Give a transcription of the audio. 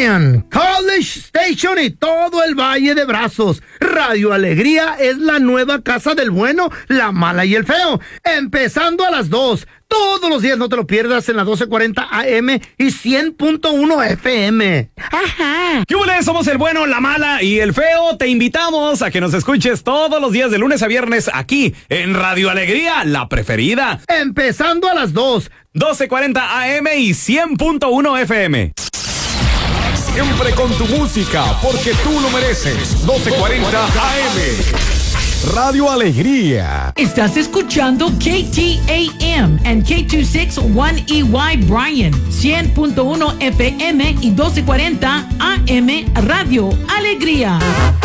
Bryan, College Station y todo el Valle de Brazos. Radio Alegría es la nueva casa del bueno, la mala y el feo. Empezando a las 2. Todos los días, no te lo pierdas, en la 1240 AM y 100.1 FM. ¡Ajá! ¿Qué huele? Somos el bueno, la mala y el feo. Te invitamos a que nos escuches todos los días de lunes a viernes aquí en Radio Alegría, la preferida. Empezando a las 2. 1240 AM y 100.1 FM. Siempre con tu música, porque tú lo mereces. 1240 AM. Radio Alegría. Estás escuchando KTAM and K261EY Bryan, 100.1 FM y 1240 AM Radio Alegría.